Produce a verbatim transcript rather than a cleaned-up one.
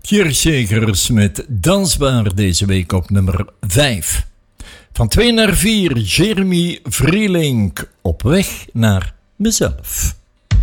Kirchjegers met Dansbaar deze week op nummer vijf. Van twee naar vier, Jeremy Vrielink, Op weg naar mezelf.